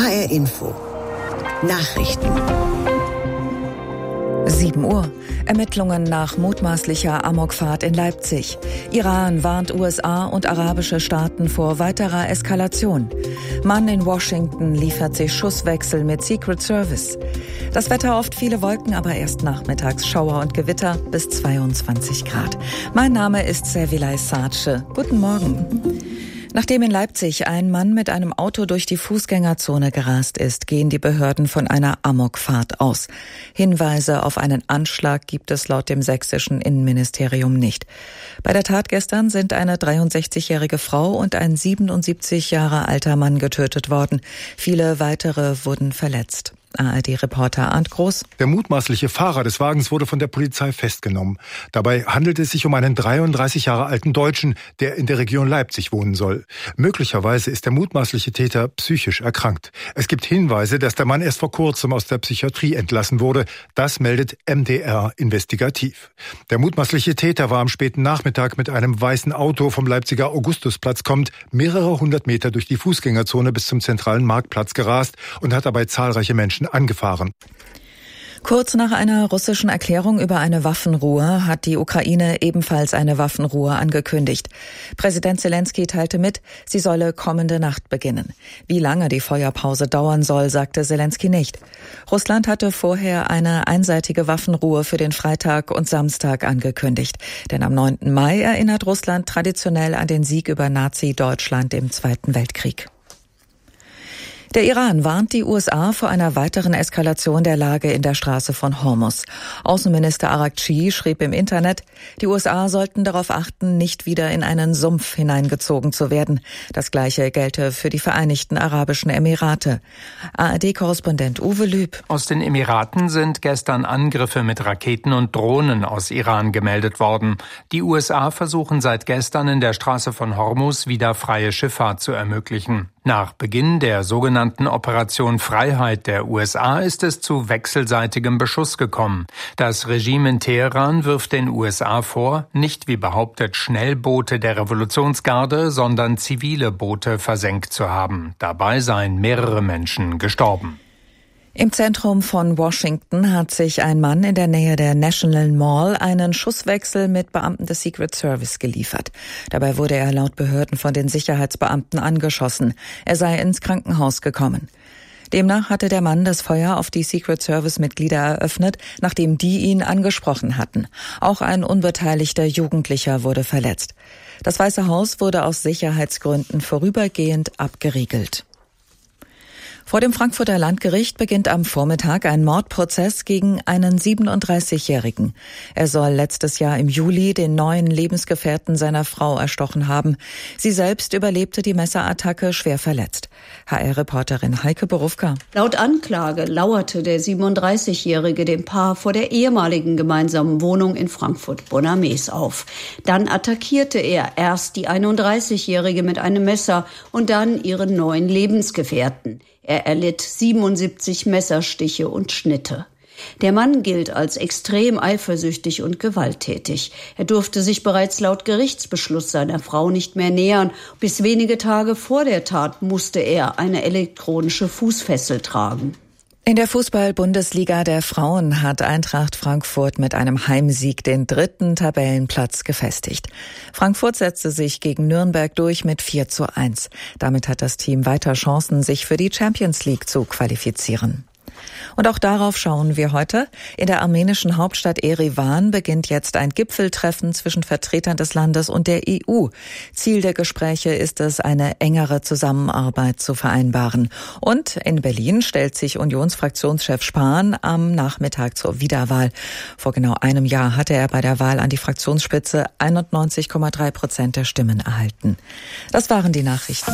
HR Info. Nachrichten. 7 Uhr. Ermittlungen nach mutmaßlicher Amokfahrt in Leipzig. Iran warnt USA und arabische Staaten vor weiterer Eskalation. Mann in Washington liefert sich Schusswechsel mit Secret Service. Das Wetter oft viele Wolken, aber erst nachmittags Schauer und Gewitter bis 22 Grad. Mein Name ist Servilay Sace. Guten Morgen. Nachdem in Leipzig ein Mann mit einem Auto durch die Fußgängerzone gerast ist, gehen die Behörden von einer Amokfahrt aus. Hinweise auf einen Anschlag gibt es laut dem sächsischen Innenministerium nicht. Bei der Tat gestern sind eine 63-jährige Frau und ein 77 Jahre alter Mann getötet worden. Viele weitere wurden verletzt. ARD-Reporter Arndt Groß. Der mutmaßliche Fahrer des Wagens wurde von der Polizei festgenommen. Dabei handelt es sich um einen 33 Jahre alten Deutschen, der in der Region Leipzig wohnen soll. Möglicherweise ist der mutmaßliche Täter psychisch erkrankt. Es gibt Hinweise, dass der Mann erst vor kurzem aus der Psychiatrie entlassen wurde. Das meldet MDR investigativ. Der mutmaßliche Täter war am späten Nachmittag mit einem weißen Auto vom Leipziger Augustusplatz kommend mehrere hundert Meter durch die Fußgängerzone bis zum zentralen Marktplatz gerast und hat dabei zahlreiche Menschen angefahren. Kurz nach einer russischen Erklärung über eine Waffenruhe hat die Ukraine ebenfalls eine Waffenruhe angekündigt. Präsident Zelensky teilte mit, sie solle kommende Nacht beginnen. Wie lange die Feuerpause dauern soll, sagte Zelensky nicht. Russland hatte vorher eine einseitige Waffenruhe für den Freitag und Samstag angekündigt. Denn am 9. Mai erinnert Russland traditionell an den Sieg über Nazi-Deutschland im Zweiten Weltkrieg. Der Iran warnt die USA vor einer weiteren Eskalation der Lage in der Straße von Hormuz. Außenminister Araghchi schrieb im Internet, die USA sollten darauf achten, nicht wieder in einen Sumpf hineingezogen zu werden. Das Gleiche gelte für die Vereinigten Arabischen Emirate. ARD-Korrespondent Uwe Lüb. Aus den Emiraten sind gestern Angriffe mit Raketen und Drohnen aus Iran gemeldet worden. Die USA versuchen seit gestern in der Straße von Hormuz wieder freie Schifffahrt zu ermöglichen. Nach Beginn der sogenannten Operation Freiheit der USA ist es zu wechselseitigem Beschuss gekommen. Das Regime in Teheran wirft den USA vor, nicht wie behauptet Schnellboote der Revolutionsgarde, sondern zivile Boote versenkt zu haben. Dabei seien mehrere Menschen gestorben. Im Zentrum von Washington hat sich ein Mann in der Nähe der National Mall einen Schusswechsel mit Beamten des Secret Service geliefert. Dabei wurde er laut Behörden von den Sicherheitsbeamten angeschossen. Er sei ins Krankenhaus gekommen. Demnach hatte der Mann das Feuer auf die Secret Service-Mitglieder eröffnet, nachdem die ihn angesprochen hatten. Auch ein unbeteiligter Jugendlicher wurde verletzt. Das Weiße Haus wurde aus Sicherheitsgründen vorübergehend abgeriegelt. Vor dem Frankfurter Landgericht beginnt am Vormittag ein Mordprozess gegen einen 37-Jährigen. Er soll letztes Jahr im Juli den neuen Lebensgefährten seiner Frau erstochen haben. Sie selbst überlebte die Messerattacke schwer verletzt. HR-Reporterin Heike Borufka. Laut Anklage lauerte der 37-Jährige dem Paar vor der ehemaligen gemeinsamen Wohnung in Frankfurt-Bonnermees auf. Dann attackierte er erst die 31-Jährige mit einem Messer und dann ihren neuen Lebensgefährten. Er erlitt 77 Messerstiche und Schnitte. Der Mann gilt als extrem eifersüchtig und gewalttätig. Er durfte sich bereits laut Gerichtsbeschluss seiner Frau nicht mehr nähern. Bis wenige Tage vor der Tat musste er eine elektronische Fußfessel tragen. In der Fußball-Bundesliga der Frauen hat Eintracht Frankfurt mit einem Heimsieg den 3. Tabellenplatz gefestigt. Frankfurt setzte sich gegen Nürnberg durch mit 4:1. Damit hat das Team weiter Chancen, sich für die Champions League zu qualifizieren. Und auch darauf schauen wir heute. In der armenischen Hauptstadt Erivan beginnt jetzt ein Gipfeltreffen zwischen Vertretern des Landes und der EU. Ziel der Gespräche ist es, eine engere Zusammenarbeit zu vereinbaren. Und in Berlin stellt sich Unionsfraktionschef Spahn am Nachmittag zur Wiederwahl. Vor genau einem Jahr hatte er bei der Wahl an die Fraktionsspitze 91,3% der Stimmen erhalten. Das waren die Nachrichten.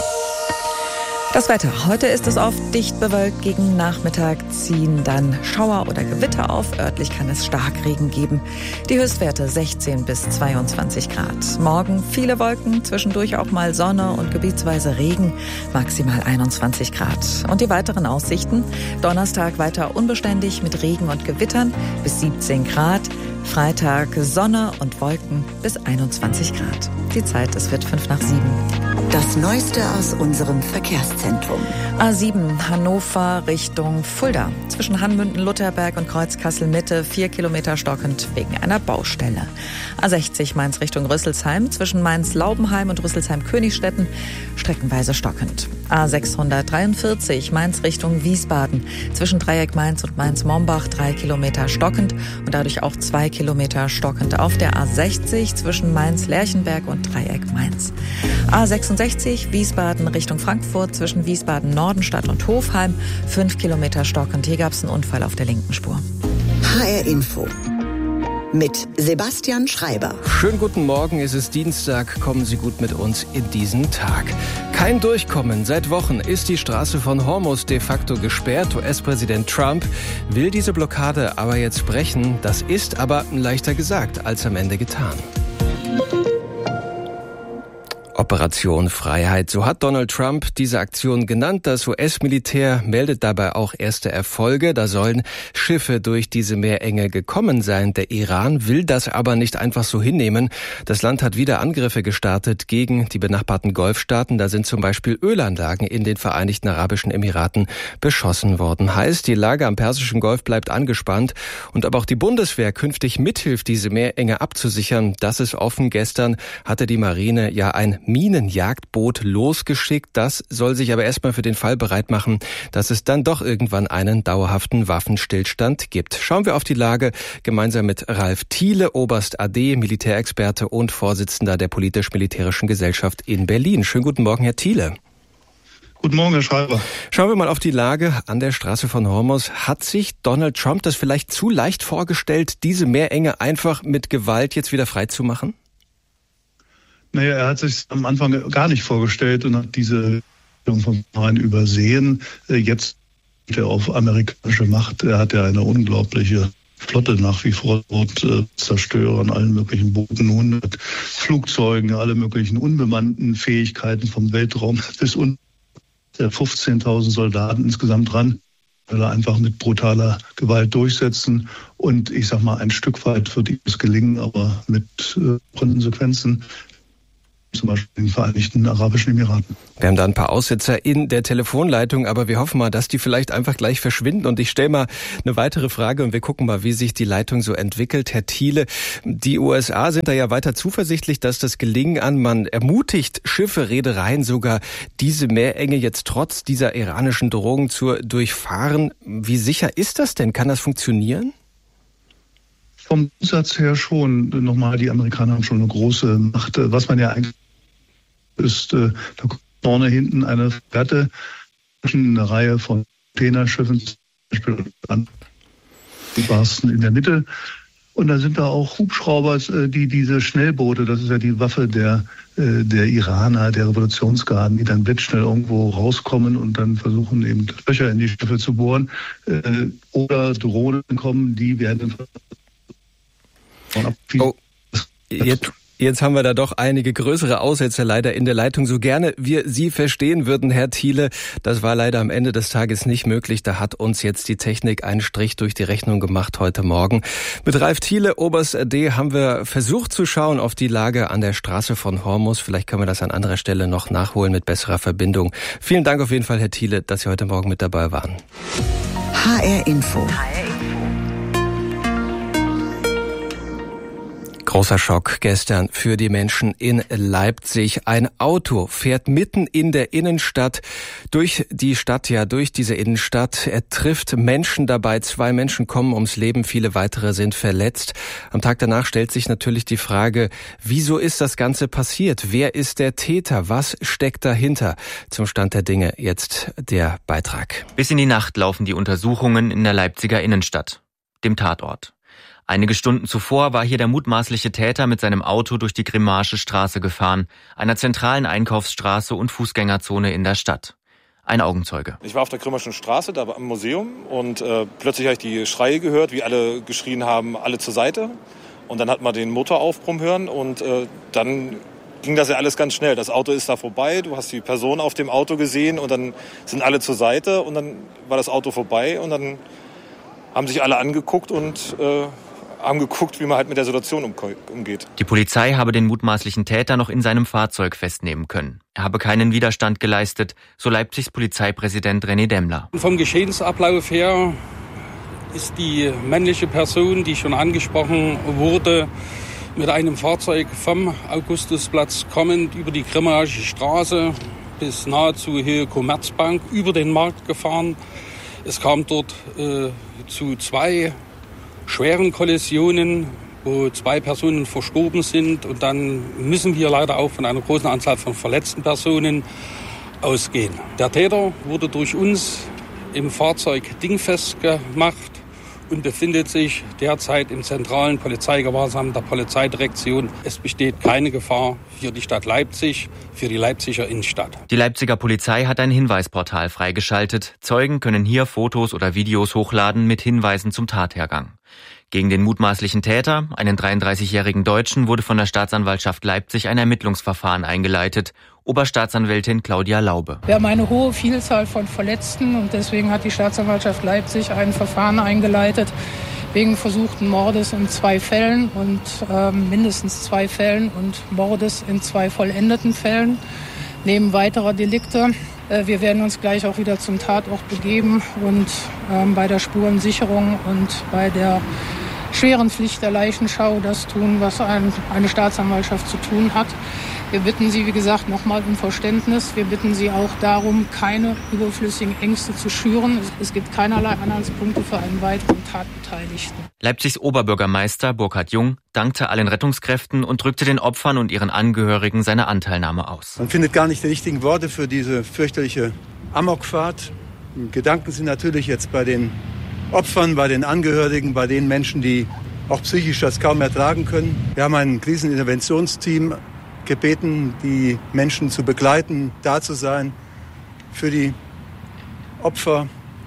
Das Wetter. Heute ist es oft dicht bewölkt. Gegen Nachmittag ziehen dann Schauer oder Gewitter auf. Örtlich kann es Starkregen geben. Die Höchstwerte 16 bis 22 Grad. Morgen viele Wolken, zwischendurch auch mal Sonne und gebietsweise Regen. Maximal 21 Grad. Und die weiteren Aussichten. Donnerstag weiter unbeständig mit Regen und Gewittern bis 17 Grad. Freitag Sonne und Wolken bis 21 Grad. Die Zeit, es wird 5 nach 7. Das Neueste aus unserem Verkehrszentrum. A7 Hannover Richtung Fulda. Zwischen Hanmünden-Lutherberg und Kreuz-Kassel-Mitte 4 Kilometer stockend wegen einer Baustelle. A60 Mainz Richtung Rüsselsheim. Zwischen Mainz-Laubenheim und Rüsselsheim-Königstetten streckenweise stockend. A643 Mainz Richtung Wiesbaden. Zwischen Dreieck Mainz und Mainz-Mombach 3 Kilometer stockend und dadurch auch 2 Kilometer stockend auf der A60 zwischen Mainz-Lerchenberg und Dreieck Mainz. A66 Wiesbaden Richtung Frankfurt zwischen Wiesbaden-Nordenstadt und Hofheim 5 Kilometer stockend. Hier gab es einen Unfall auf der linken Spur. HR Info mit Sebastian Schreiber. Schönen guten Morgen, es ist Dienstag. Kommen Sie gut mit uns in diesen Tag. Kein Durchkommen. Seit Wochen ist die Straße von Hormuz de facto gesperrt. US-Präsident Trump will diese Blockade aber jetzt brechen. Das ist aber leichter gesagt als am Ende getan. Operation Freiheit. So hat Donald Trump diese Aktion genannt. Das US-Militär meldet dabei auch erste Erfolge. Da sollen Schiffe durch diese Meerenge gekommen sein. Der Iran will das aber nicht einfach so hinnehmen. Das Land hat wieder Angriffe gestartet gegen die benachbarten Golfstaaten. Da sind zum Beispiel Ölanlagen in den Vereinigten Arabischen Emiraten beschossen worden. Heißt, die Lage am Persischen Golf bleibt angespannt. Und ob auch die Bundeswehr künftig mithilft, diese Meerenge abzusichern, das ist offen. Gestern hatte die Marine ja ein Minenjagdboot losgeschickt. Das soll sich aber erstmal für den Fall bereit machen, dass es dann doch irgendwann einen dauerhaften Waffenstillstand gibt. Schauen wir auf die Lage gemeinsam mit Ralf Thiele, Oberst AD, Militärexperte und Vorsitzender der Politisch-Militärischen Gesellschaft in Berlin. Schönen guten Morgen, Herr Thiele. Guten Morgen, Herr Schreiber. Schauen wir mal auf die Lage an der Straße von Hormuz. Hat sich Donald Trump das vielleicht zu leicht vorgestellt, diese Meerenge einfach mit Gewalt jetzt wieder freizumachen? Naja, er hat sich am Anfang gar nicht vorgestellt und hat diese von vornherein übersehen. Jetzt steht er auf amerikanische Macht. Er hat ja eine unglaubliche Flotte nach wie vor, Zerstörern, allen möglichen Booten, 100 Flugzeugen, alle möglichen unbemannten Fähigkeiten vom Weltraum bis 15.000 Soldaten insgesamt ran. Will er einfach mit brutaler Gewalt durchsetzen. Und ich sag mal, ein Stück weit wird ihm es gelingen, aber mit Konsequenzen. Zum Beispiel in den Vereinigten Arabischen Emiraten. Wir haben da ein paar Aussetzer in der Telefonleitung, aber wir hoffen mal, dass die vielleicht einfach gleich verschwinden. Und ich stelle mal eine weitere Frage und wir gucken mal, wie sich die Leitung so entwickelt. Herr Thiele, die USA sind da ja weiter zuversichtlich, dass das gelingen kann. Man ermutigt Schiffe, Reedereien sogar, diese Meerenge jetzt trotz dieser iranischen Drohung zu durchfahren. Wie sicher ist das denn? Kann das funktionieren? Vom Grundsatz her schon. Nochmal, die Amerikaner haben schon eine große Macht. Was man ja eigentlich ist, da kommt vorne hinten eine Fregatte, eine Reihe von Containerschiffen, zum Beispiel die Barsten in der Mitte. Und da sind da auch Hubschrauber, die diese Schnellboote, das ist ja die Waffe der Iraner, der Revolutionsgarden, die dann blitzschnell irgendwo rauskommen und dann versuchen eben Löcher in die Schiffe zu bohren. Oder Drohnen kommen, die werden Jetzt haben wir da doch einige größere Aussetzer leider in der Leitung. So gerne wir Sie verstehen würden, Herr Thiele, das war leider am Ende des Tages nicht möglich. Da hat uns jetzt die Technik einen Strich durch die Rechnung gemacht heute Morgen. Mit Ralf Thiele, Oberst AD, haben wir versucht zu schauen auf die Lage an der Straße von Hormuz. Vielleicht können wir das an anderer Stelle noch nachholen mit besserer Verbindung. Vielen Dank auf jeden Fall, Herr Thiele, dass Sie heute Morgen mit dabei waren. HR Info. Großer Schock gestern für die Menschen in Leipzig. Ein Auto fährt mitten in der Innenstadt durch diese Innenstadt. Er trifft Menschen dabei. 2 Menschen kommen ums Leben, viele weitere sind verletzt. Am Tag danach stellt sich natürlich die Frage, wieso ist das Ganze passiert? Wer ist der Täter? Was steckt dahinter? Zum Stand der Dinge jetzt der Beitrag. Bis in die Nacht laufen die Untersuchungen in der Leipziger Innenstadt, dem Tatort. Einige Stunden zuvor war hier der mutmaßliche Täter mit seinem Auto durch die Grimmaische Straße gefahren, einer zentralen Einkaufsstraße und Fußgängerzone in der Stadt. Ein Augenzeuge. Ich war auf der Grimmaischen Straße, da am Museum, und plötzlich habe ich die Schreie gehört, wie alle geschrien haben, alle zur Seite. Und dann hat man den Motor aufbrummen hören und dann ging das ja alles ganz schnell. Das Auto ist da vorbei, du hast die Person auf dem Auto gesehen und dann sind alle zur Seite und dann war das Auto vorbei und dann haben sich alle angeguckt und haben geguckt, wie man halt mit der Situation umgeht. Die Polizei habe den mutmaßlichen Täter noch in seinem Fahrzeug festnehmen können. Er habe keinen Widerstand geleistet, so Leipzigs Polizeipräsident René Demmler. Vom Geschehensablauf her ist die männliche Person, die schon angesprochen wurde, mit einem Fahrzeug vom Augustusplatz kommend über die Grimmaische Straße bis nahezu Höhe Commerzbank über den Markt gefahren. Es kam dort zu 2 schweren Kollisionen, wo 2 Personen verstorben sind. Und dann müssen wir leider auch von einer großen Anzahl von verletzten Personen ausgehen. Der Täter wurde durch uns im Fahrzeug dingfest gemacht und befindet sich derzeit im zentralen Polizeigewahrsam der Polizeidirektion. Es besteht keine Gefahr für die Stadt Leipzig, für die Leipziger Innenstadt. Die Leipziger Polizei hat ein Hinweisportal freigeschaltet. Zeugen können hier Fotos oder Videos hochladen mit Hinweisen zum Tathergang. Gegen den mutmaßlichen Täter, einen 33-jährigen Deutschen, wurde von der Staatsanwaltschaft Leipzig ein Ermittlungsverfahren eingeleitet. Oberstaatsanwältin Claudia Laube. Wir haben eine hohe Vielzahl von Verletzten und deswegen hat die Staatsanwaltschaft Leipzig ein Verfahren eingeleitet wegen versuchten Mordes in 2 Fällen und mindestens 2 Fällen und Mordes in 2 vollendeten Fällen neben weiterer Delikte. Wir werden uns gleich auch wieder zum Tatort begeben und bei der Spurensicherung und bei der schweren Pflicht der Leichenschau das tun, was eine Staatsanwaltschaft zu tun hat. Wir bitten Sie, wie gesagt, nochmal um Verständnis. Wir bitten Sie auch darum, keine überflüssigen Ängste zu schüren. Es gibt keinerlei Anhaltspunkte für einen weiteren Tatbeteiligten. Leipzigs Oberbürgermeister Burkhard Jung dankte allen Rettungskräften und drückte den Opfern und ihren Angehörigen seine Anteilnahme aus. Man findet gar nicht die richtigen Worte für diese fürchterliche Amokfahrt. Gedanken sind natürlich jetzt bei den Opfern, bei den Angehörigen, bei den Menschen, die auch psychisch das kaum ertragen können. Wir haben ein Kriseninterventionsteam gebeten, die Menschen zu begleiten, da zu sein für die Opfer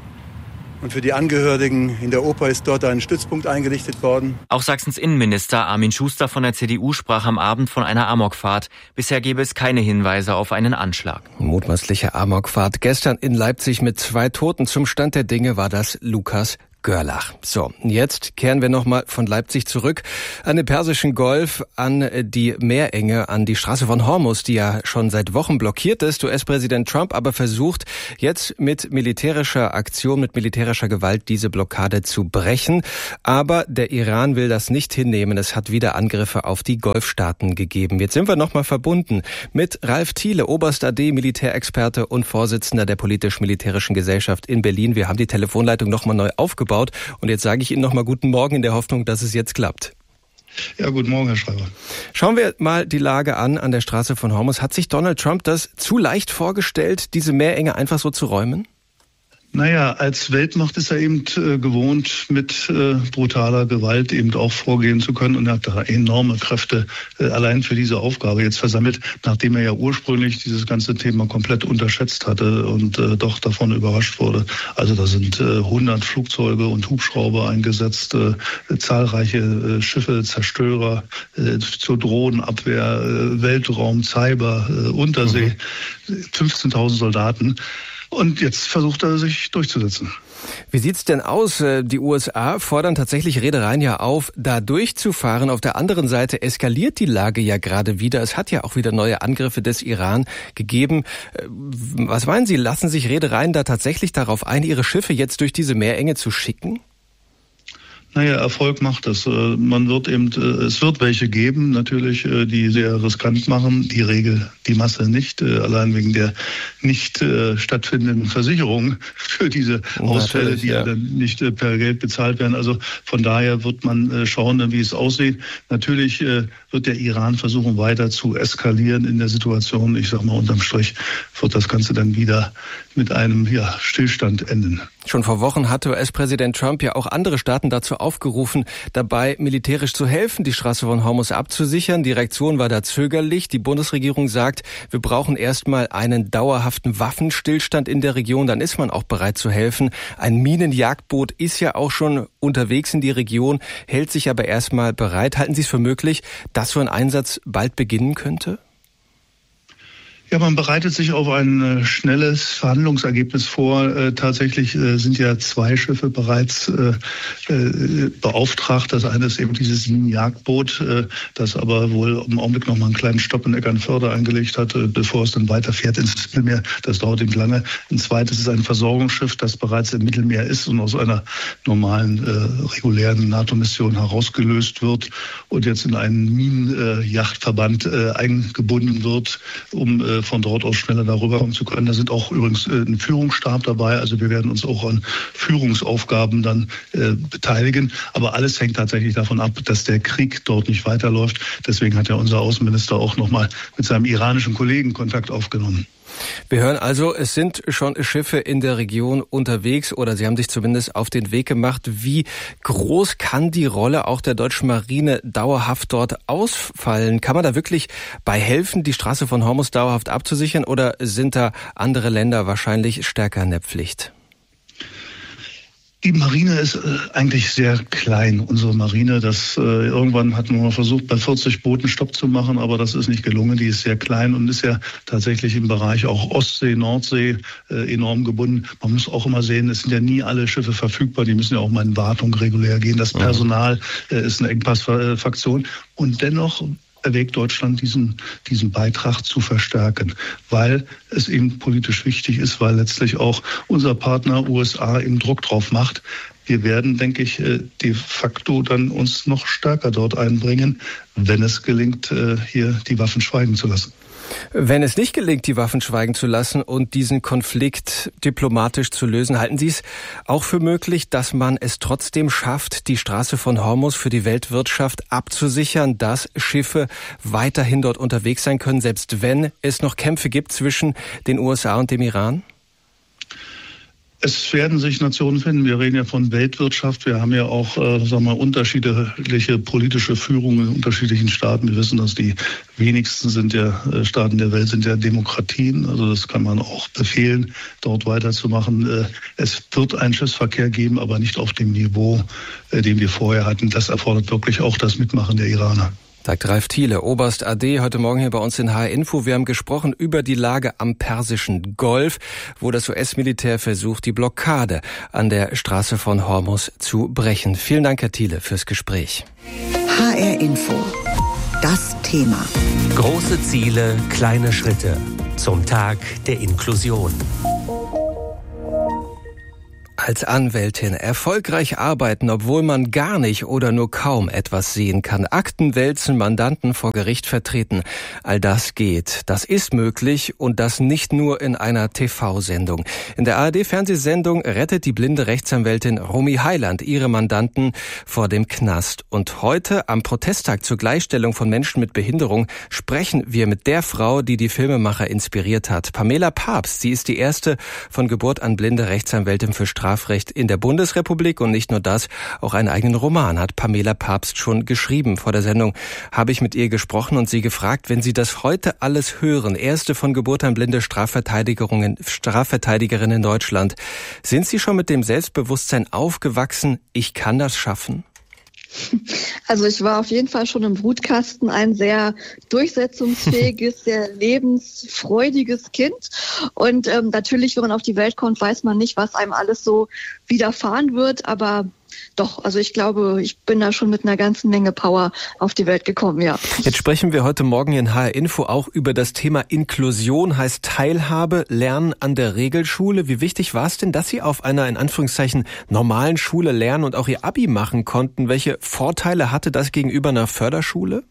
und für die Angehörigen. In der Oper ist dort ein Stützpunkt eingerichtet worden. Auch Sachsens Innenminister Armin Schuster von der CDU sprach am Abend von einer Amokfahrt. Bisher gäbe es keine Hinweise auf einen Anschlag. Mutmaßliche Amokfahrt gestern in Leipzig mit 2 Toten. Zum Stand der Dinge war das Lukas Görlach. So, jetzt kehren wir nochmal von Leipzig zurück an den Persischen Golf, an die Meerenge, an die Straße von Hormuz, die ja schon seit Wochen blockiert ist. US-Präsident Trump aber versucht jetzt mit militärischer Aktion, mit militärischer Gewalt diese Blockade zu brechen. Aber der Iran will das nicht hinnehmen. Es hat wieder Angriffe auf die Golfstaaten gegeben. Jetzt sind wir nochmal verbunden mit Ralf Thiele, Oberst AD, Militärexperte und Vorsitzender der Politisch-Militärischen Gesellschaft in Berlin. Wir haben die Telefonleitung nochmal neu aufgebaut. Und jetzt sage ich Ihnen nochmal guten Morgen in der Hoffnung, dass es jetzt klappt. Ja, guten Morgen, Herr Schreiber. Schauen wir mal die Lage an der Straße von Hormuz. Hat sich Donald Trump das zu leicht vorgestellt, diese Meerenge einfach so zu räumen? Naja, als Weltmacht ist er eben gewohnt, mit brutaler Gewalt eben auch vorgehen zu können und er hat da enorme Kräfte allein für diese Aufgabe jetzt versammelt, nachdem er ja ursprünglich dieses ganze Thema komplett unterschätzt hatte und doch davon überrascht wurde. Also da sind 100 Flugzeuge und Hubschrauber eingesetzt, zahlreiche Schiffe, Zerstörer zur Drohnenabwehr, Weltraum, Cyber, Untersee, 15.000 Soldaten. Und jetzt versucht er, sich durchzusetzen. Wie sieht's denn aus? Die USA fordern tatsächlich Reedereien ja auf, da durchzufahren. Auf der anderen Seite eskaliert die Lage ja gerade wieder. Es hat ja auch wieder neue Angriffe des Iran gegeben. Was meinen Sie, lassen sich Reedereien da tatsächlich darauf ein, ihre Schiffe jetzt durch diese Meerenge zu schicken? Naja, Erfolg macht es. Es wird welche geben, natürlich, die sehr riskant machen. Die Regel, die Masse nicht, allein wegen der nicht stattfindenden Versicherung für diese Ausfälle, die ja dann nicht per Geld bezahlt werden. Also von daher wird man schauen, wie es aussieht. Natürlich wird der Iran versuchen, weiter zu eskalieren in der Situation. Ich sag mal, unterm Strich wird das Ganze dann wieder mit einem Stillstand enden. Schon vor Wochen hatte US-Präsident Trump ja auch andere Staaten dazu aufgerufen, dabei militärisch zu helfen, die Straße von Hormuz abzusichern. Die Reaktion war da zögerlich. Die Bundesregierung sagt, wir brauchen erstmal einen dauerhaften Waffenstillstand in der Region, dann ist man auch bereit zu helfen. Ein Minenjagdboot ist ja auch schon unterwegs in die Region, hält sich aber erstmal bereit. Halten Sie es für möglich, dass so ein Einsatz bald beginnen könnte? Ja, man bereitet sich auf ein schnelles Verhandlungsergebnis vor. Tatsächlich sind ja 2 Schiffe bereits beauftragt. Das eine ist eben dieses Minenjagdboot, das aber wohl im Augenblick noch mal einen kleinen Stopp in Eckernförde eingelegt hat, bevor es dann weiterfährt ins Mittelmeer. Das dauert eben lange. Ein zweites ist ein Versorgungsschiff, das bereits im Mittelmeer ist und aus einer normalen, regulären NATO-Mission herausgelöst wird und jetzt in einen Minenjachtverband eingebunden wird, um von dort aus schneller darüber kommen zu können. Da sind auch übrigens ein Führungsstab dabei. Also wir werden uns auch an Führungsaufgaben dann beteiligen. Aber alles hängt tatsächlich davon ab, dass der Krieg dort nicht weiterläuft. Deswegen hat ja unser Außenminister auch nochmal mit seinem iranischen Kollegen Kontakt aufgenommen. Wir hören also, es sind schon Schiffe in der Region unterwegs oder sie haben sich zumindest auf den Weg gemacht. Wie groß kann die Rolle auch der deutschen Marine dauerhaft dort ausfallen? Kann man da wirklich bei helfen, die Straße von Hormuz dauerhaft abzusichern oder sind da andere Länder wahrscheinlich stärker in der Pflicht? Die Marine ist eigentlich sehr klein, unsere Marine. Irgendwann hatten wir mal versucht, bei 40 Booten Stopp zu machen, aber das ist nicht gelungen. Die ist sehr klein und ist ja tatsächlich im Bereich auch Ostsee, Nordsee enorm gebunden. Man muss auch immer sehen, es sind ja nie alle Schiffe verfügbar. Die müssen ja auch mal in Wartung regulär gehen. Das Personal ist eine Engpassfaktion. Und dennoch erwägt Deutschland, diesen Beitrag zu verstärken, weil es eben politisch wichtig ist, weil letztlich auch unser Partner USA eben Druck drauf macht. Wir werden, denke ich, de facto dann uns noch stärker dort einbringen, wenn es gelingt, hier die Waffen schweigen zu lassen. Wenn es nicht gelingt, die Waffen schweigen zu lassen und diesen Konflikt diplomatisch zu lösen, halten Sie es auch für möglich, dass man es trotzdem schafft, die Straße von Hormuz für die Weltwirtschaft abzusichern, dass Schiffe weiterhin dort unterwegs sein können, selbst wenn es noch Kämpfe gibt zwischen den USA und dem Iran? Es werden sich Nationen finden. Wir reden ja von Weltwirtschaft. Wir haben ja auch, unterschiedliche politische Führung in unterschiedlichen Staaten. Wir wissen, dass die wenigsten Staaten der Welt sind ja Demokratien. Also das kann man auch befehlen, dort weiterzumachen. Es wird einen Schiffsverkehr geben, aber nicht auf dem Niveau, den wir vorher hatten. Das erfordert wirklich auch das Mitmachen der Iraner. Sagt Ralf Thiele, Oberst AD, heute Morgen hier bei uns in HR Info. Wir haben gesprochen über die Lage am Persischen Golf, wo das US-Militär versucht, die Blockade an der Straße von Hormuz zu brechen. Vielen Dank, Herr Thiele, fürs Gespräch. HR Info. Das Thema. Große Ziele, kleine Schritte. Zum Tag der Inklusion. Als Anwältin erfolgreich arbeiten, obwohl man gar nicht oder nur kaum etwas sehen kann. Akten wälzen, Mandanten vor Gericht vertreten. All das geht. Das ist möglich und das nicht nur in einer TV-Sendung. In der ARD-Fernsehsendung rettet die blinde Rechtsanwältin Romy Heiland ihre Mandanten vor dem Knast. Und heute am Protesttag zur Gleichstellung von Menschen mit Behinderung sprechen wir mit der Frau, die die Filmemacher inspiriert hat. Pamela Papst. Sie ist die erste von Geburt an blinde Rechtsanwältin für Strafrecht in der Bundesrepublik und nicht nur das, auch einen eigenen Roman hat Pamela Papst schon geschrieben. Vor der Sendung habe ich mit ihr gesprochen und sie gefragt, wenn Sie das heute alles hören, erste von Geburt an blinde Strafverteidigerin in Deutschland, sind Sie schon mit dem Selbstbewusstsein aufgewachsen, ich kann das schaffen? Also ich war auf jeden Fall schon im Brutkasten ein sehr durchsetzungsfähiges, sehr lebensfreudiges Kind. Und natürlich, wenn man auf die Welt kommt, weiß man nicht, was einem alles so widerfahren wird. Aber doch, also ich glaube, ich bin da schon mit einer ganzen Menge Power auf die Welt gekommen, ja. Jetzt sprechen wir heute Morgen in HR Info auch über das Thema Inklusion, heißt Teilhabe, Lernen an der Regelschule. Wie wichtig war es denn, dass Sie auf einer, in Anführungszeichen, normalen Schule lernen und auch Ihr Abi machen konnten? Welche Vorteile hatte das gegenüber einer Förderschule?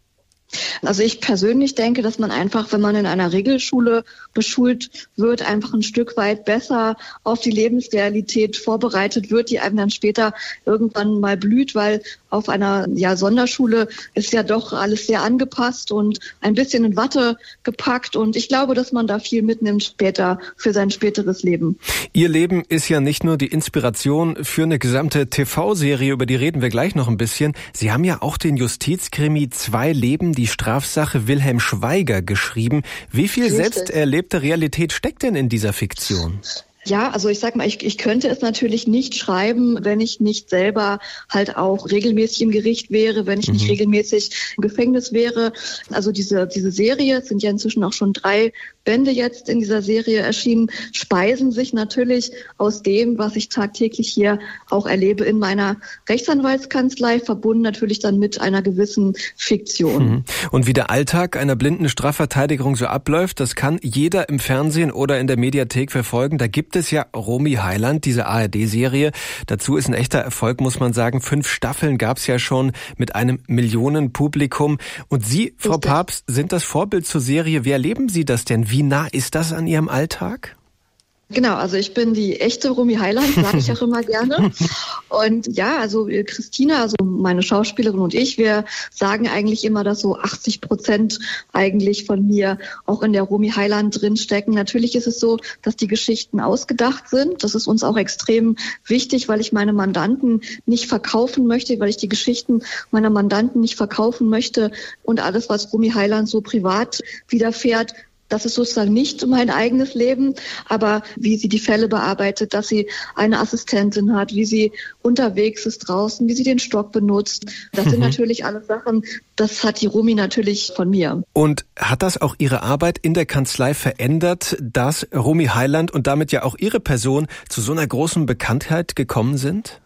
Also ich persönlich denke, dass man einfach, wenn man in einer Regelschule beschult wird, einfach ein Stück weit besser auf die Lebensrealität vorbereitet wird, die einem dann später irgendwann mal blüht, weil auf einer Sonderschule ist ja doch alles sehr angepasst und ein bisschen in Watte gepackt. Und ich glaube, dass man da viel mitnimmt später für sein späteres Leben. Ihr Leben ist ja nicht nur die Inspiration für eine gesamte TV-Serie, über die reden wir gleich noch ein bisschen. Sie haben ja auch den Justizkrimi 2 Leben, die Strafsache Wilhelm Schweiger geschrieben. Wie viel selbst erlebte Realität steckt denn in dieser Fiktion? Ja, also ich sag mal, ich könnte es natürlich nicht schreiben, wenn ich nicht selber halt auch regelmäßig im Gericht wäre, wenn ich nicht regelmäßig im Gefängnis wäre. Also diese Serie, es sind ja inzwischen auch schon 3 Bände jetzt in dieser Serie erschienen, speisen sich natürlich aus dem, was ich tagtäglich hier auch erlebe in meiner Rechtsanwaltskanzlei, verbunden natürlich dann mit einer gewissen Fiktion. Und wie der Alltag einer blinden Strafverteidigung so abläuft, das kann jeder im Fernsehen oder in der Mediathek verfolgen. Da gibt es ja Romy Heiland, diese ARD-Serie. Dazu ist ein echter Erfolg, muss man sagen. 5 Staffeln gab es ja schon mit einem Millionenpublikum. Und Sie, Frau Papst, sind das Vorbild zur Serie. Wie erleben Sie das denn? Wie nah ist das an Ihrem Alltag? Genau, also ich bin die echte Romy Heiland, sage ich auch immer gerne. Und ja, also Christina, also meine Schauspielerin und ich, wir sagen eigentlich immer, dass so 80% eigentlich von mir auch in der Romy Heiland drinstecken. Natürlich ist es so, dass die Geschichten ausgedacht sind. Das ist uns auch extrem wichtig, weil ich meine Mandanten nicht verkaufen möchte, weil ich die Geschichten meiner Mandanten nicht verkaufen möchte. Und alles, was Romy Heiland so privat widerfährt, das ist sozusagen nicht mein eigenes Leben, aber wie sie die Fälle bearbeitet, dass sie eine Assistentin hat, wie sie unterwegs ist draußen, wie sie den Stock benutzt. Das sind natürlich alles Sachen, das hat die Romy natürlich von mir. Und hat das auch Ihre Arbeit in der Kanzlei verändert, dass Romy Heiland und damit ja auch Ihre Person zu so einer großen Bekanntheit gekommen sind?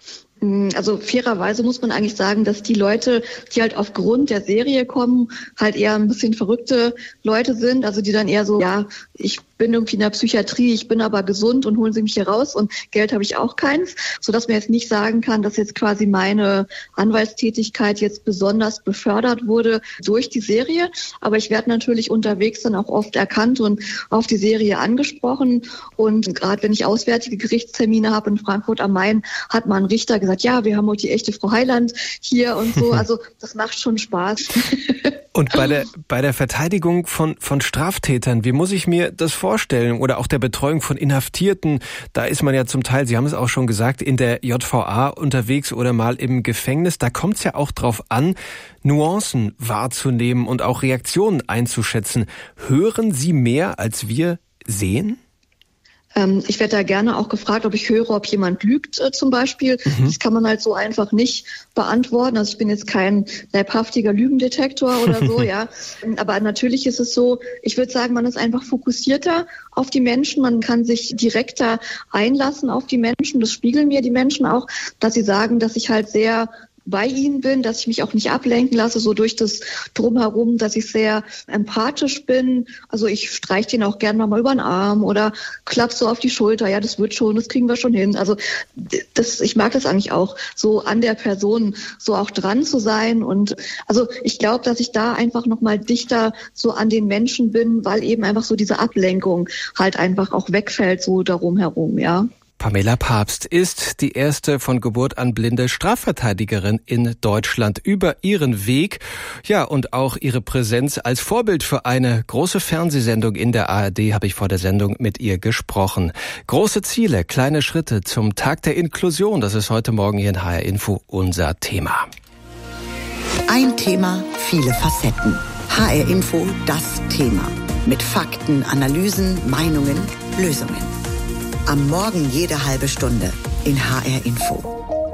Also fairerweise muss man eigentlich sagen, dass die Leute, die halt aufgrund der Serie kommen, halt eher ein bisschen verrückte Leute sind. Also die dann eher so, ja, ich bin irgendwie in der Psychiatrie, ich bin aber gesund und holen Sie mich hier raus und Geld habe ich auch keins. Sodass man jetzt nicht sagen kann, dass jetzt quasi meine Anwaltstätigkeit jetzt besonders befördert wurde durch die Serie. Aber ich werde natürlich unterwegs dann auch oft erkannt und auf die Serie angesprochen. Und gerade wenn ich auswärtige Gerichtstermine habe in Frankfurt am Main, hat mal ein Richter gesagt, ja, wir haben heute die echte Frau Heiland hier und so. Also das macht schon Spaß. Und bei der Verteidigung von Straftätern, wie muss ich mir das vorstellen? Oder auch der Betreuung von Inhaftierten, da ist man ja zum Teil, Sie haben es auch schon gesagt, in der JVA unterwegs oder mal im Gefängnis. Da kommt es ja auch drauf an, Nuancen wahrzunehmen und auch Reaktionen einzuschätzen. Hören Sie mehr, als wir sehen? Ich werde da gerne auch gefragt, ob ich höre, ob jemand lügt zum Beispiel. Das kann man halt so einfach nicht beantworten. Also ich bin jetzt kein leibhaftiger Lügendetektor oder so, ja. Aber natürlich ist es so, ich würde sagen, man ist einfach fokussierter auf die Menschen. Man kann sich direkter einlassen auf die Menschen. Das spiegeln mir die Menschen auch, dass sie sagen, dass ich halt sehr bei ihnen bin, dass ich mich auch nicht ablenken lasse, so durch das Drumherum, dass ich sehr empathisch bin. Also ich streiche den auch gerne mal über den Arm oder klapp so auf die Schulter. Ja, das wird schon, das kriegen wir schon hin. Also ich mag das eigentlich auch, so an der Person so auch dran zu sein. Und also ich glaube, dass ich da einfach noch mal dichter so an den Menschen bin, weil eben einfach so diese Ablenkung halt einfach auch wegfällt so darum herum, ja. Pamela Papst ist die erste von Geburt an blinde Strafverteidigerin in Deutschland. Über ihren Weg, ja, und auch ihre Präsenz als Vorbild für eine große Fernsehsendung in der ARD habe ich vor der Sendung mit ihr gesprochen. Große Ziele, kleine Schritte zum Tag der Inklusion. Das ist heute Morgen hier in HR Info unser Thema. Ein Thema, viele Facetten. HR Info, das Thema. Mit Fakten, Analysen, Meinungen, Lösungen. Am Morgen jede halbe Stunde in HR Info.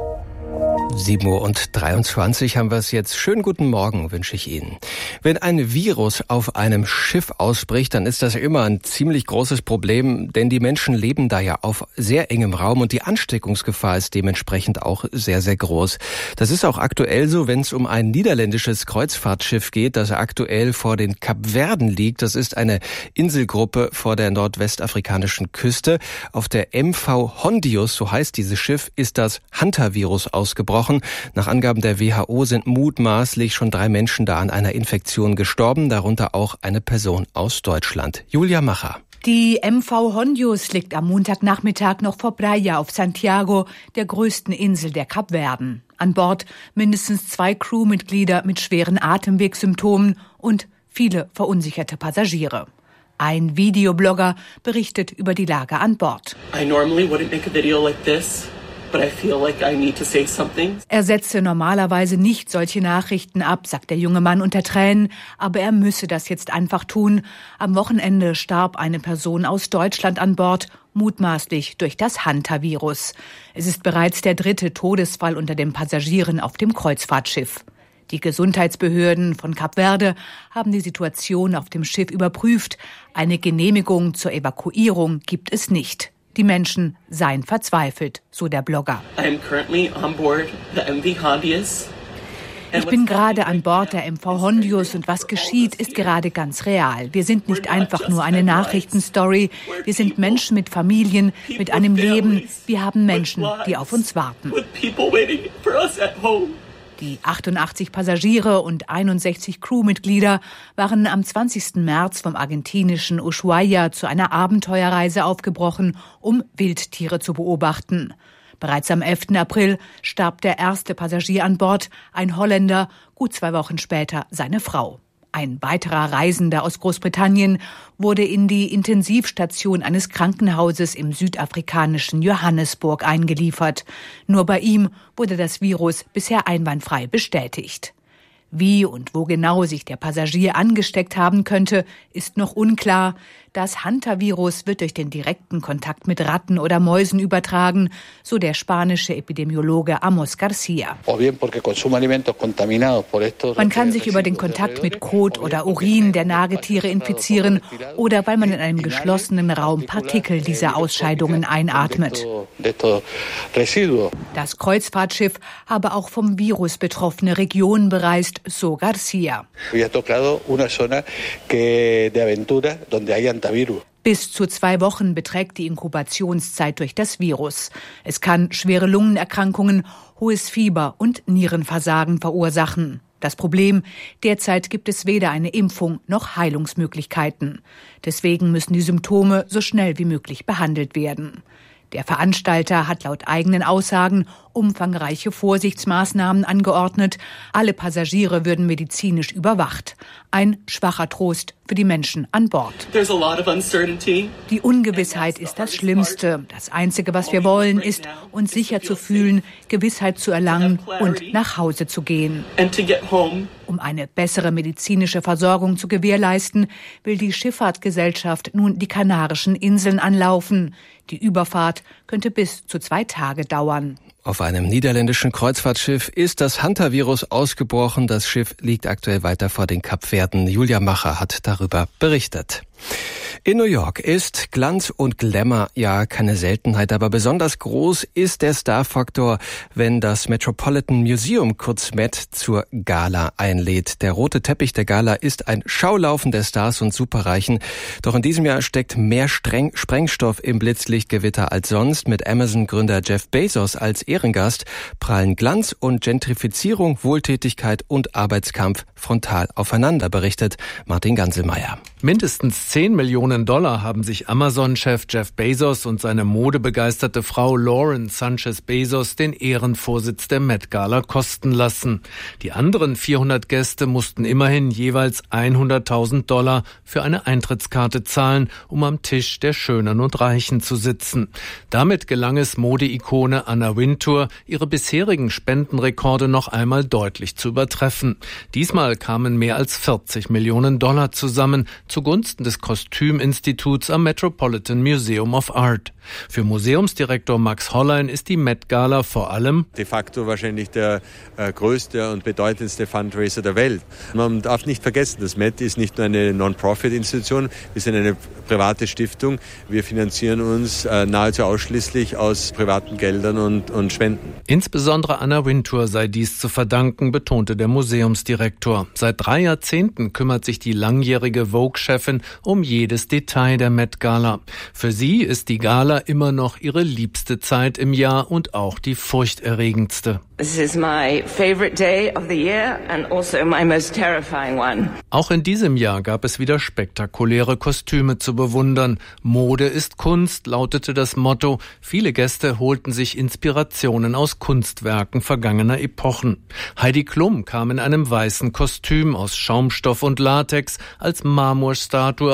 7:23 Uhr haben wir es jetzt. Schönen guten Morgen wünsche ich Ihnen. Wenn ein Virus auf einem Schiff ausbricht, dann ist das immer ein ziemlich großes Problem, denn die Menschen leben da ja auf sehr engem Raum und die Ansteckungsgefahr ist dementsprechend auch sehr, sehr groß. Das ist auch aktuell so, wenn es um ein niederländisches Kreuzfahrtschiff geht, das aktuell vor den Kapverden liegt. Das ist eine Inselgruppe vor der nordwestafrikanischen Küste. Auf der MV Hondius, so heißt dieses Schiff, ist das Hantavirus ausgebrochen. Nach Angaben der WHO sind mutmaßlich schon 3 Menschen da an einer Infektion gestorben, darunter auch eine Person aus Deutschland. Julia Macher. Die MV Hondius liegt am Montagnachmittag noch vor Praia auf Santiago, der größten Insel der Kapverden. An Bord mindestens 2 Crewmitglieder mit schweren Atemwegssymptomen und viele verunsicherte Passagiere. Ein Videoblogger berichtet über die Lage an Bord. I normally wouldn't make a video like this. Er setze normalerweise nicht solche Nachrichten ab, sagt der junge Mann unter Tränen, aber er müsse das jetzt einfach tun. Am Wochenende starb eine Person aus Deutschland an Bord, mutmaßlich durch das Hantavirus. Es ist bereits der 3. Todesfall unter den Passagieren auf dem Kreuzfahrtschiff. Die Gesundheitsbehörden von Kap Verde haben die Situation auf dem Schiff überprüft. Eine Genehmigung zur Evakuierung gibt es nicht. Die Menschen seien verzweifelt, so der Blogger. Ich bin gerade an Bord der MV Hondius und was geschieht, ist gerade ganz real. Wir sind nicht einfach nur eine Nachrichtenstory. Wir sind Menschen mit Familien, mit einem Leben. Wir haben Menschen, die auf uns warten. Die 88 Passagiere und 61 Crewmitglieder waren am 20. März vom argentinischen Ushuaia zu einer Abenteuerreise aufgebrochen, um Wildtiere zu beobachten. Bereits am 11. April starb der erste Passagier an Bord, ein Holländer, gut 2 Wochen später seine Frau. Ein weiterer Reisender aus Großbritannien wurde in die Intensivstation eines Krankenhauses im südafrikanischen Johannesburg eingeliefert. Nur bei ihm wurde das Virus bisher einwandfrei bestätigt. Wie und wo genau sich der Passagier angesteckt haben könnte, ist noch unklar. Das Hantavirus wird durch den direkten Kontakt mit Ratten oder Mäusen übertragen, so der spanische Epidemiologe Amos Garcia. Man kann sich über den Kontakt mit Kot oder Urin der Nagetiere infizieren oder weil man in einem geschlossenen Raum Partikel dieser Ausscheidungen einatmet. Das Kreuzfahrtschiff habe auch vom Virus betroffene Regionen bereist, so Garcia. Bis zu 2 Wochen beträgt die Inkubationszeit durch das Virus. Es kann schwere Lungenerkrankungen, hohes Fieber und Nierenversagen verursachen. Das Problem, derzeit gibt es weder eine Impfung noch Heilungsmöglichkeiten. Deswegen müssen die Symptome so schnell wie möglich behandelt werden. Der Veranstalter hat laut eigenen Aussagen umfangreiche Vorsichtsmaßnahmen angeordnet. Alle Passagiere würden medizinisch überwacht. Ein schwacher Trost für die Menschen an Bord. Die Ungewissheit ist das Schlimmste. Das Einzige, was wir wollen, ist, uns sicher zu fühlen, Gewissheit zu erlangen und nach Hause zu gehen. Um eine bessere medizinische Versorgung zu gewährleisten, will die Schifffahrtgesellschaft nun die Kanarischen Inseln anlaufen. Die Überfahrt könnte bis zu 2 Tage dauern. Auf einem niederländischen Kreuzfahrtschiff ist das Hantavirus ausgebrochen. Das Schiff liegt aktuell weiter vor den Kapverden. Julia Macher hat darüber berichtet. In New York ist Glanz und Glamour ja keine Seltenheit, aber besonders groß ist der Starfaktor, wenn das Metropolitan Museum, kurz Met, zur Gala einlädt. Der rote Teppich der Gala ist ein Schaulaufen der Stars und Superreichen. Doch in diesem Jahr steckt mehr Sprengstoff im Blitzlichtgewitter als sonst. Mit Amazon-Gründer Jeff Bezos als Ehrengast prallen Glanz und Gentrifizierung, Wohltätigkeit und Arbeitskampf frontal aufeinander, berichtet Martin Ganselmeier. Mindestens 10 Millionen Dollar haben sich Amazon-Chef Jeff Bezos und seine modebegeisterte Frau Lauren Sanchez Bezos den Ehrenvorsitz der Met Gala kosten lassen. Die anderen 400 Gäste mussten immerhin jeweils $100.000 für eine Eintrittskarte zahlen, um am Tisch der Schönen und Reichen zu sitzen. Damit gelang es Modeikone Anna Wintour, ihre bisherigen Spendenrekorde noch einmal deutlich zu übertreffen. Diesmal kamen mehr als $40 Millionen zusammen, zugunsten des Kostüminstituts am Metropolitan Museum of Art. Für Museumsdirektor Max Hollein ist die Met Gala vor allem de facto wahrscheinlich der größte und bedeutendste Fundraiser der Welt. Man darf nicht vergessen, das Met ist nicht nur eine Non-Profit-Institution, wir sind eine private Stiftung. Wir finanzieren uns nahezu ausschließlich aus privaten Geldern und Spenden. Insbesondere Anna Wintour sei dies zu verdanken, betonte der Museumsdirektor. Seit 3 Jahrzehnten kümmert sich die langjährige Vogue-Chefin um jedes Detail der Met Gala. Für sie ist die Gala immer noch ihre liebste Zeit im Jahr und auch die furchterregendste. This is my favorite day of the year and also my most terrifying one. Auch in diesem Jahr gab es wieder spektakuläre Kostüme zu bewundern. Mode ist Kunst, lautete das Motto. Viele Gäste holten sich Inspirationen aus Kunstwerken vergangener Epochen. Heidi Klum kam in einem weißen Kostüm aus Schaumstoff und Latex als Marmorstatue